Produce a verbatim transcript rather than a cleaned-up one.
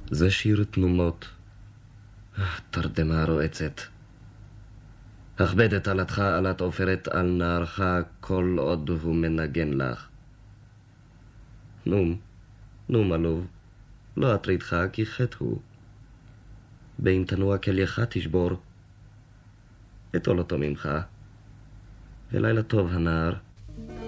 זה שיר תנומות, תרדמה רועצת. הכבד את עלתך עלת עופרת על נערך כל עוד הוא מנגן לך. נום, נום עלוב, לא אטרידך כי חטא הוא. בין תנוע כלייך תשבור, אטול אותו ממך, ולילה טוב הנער.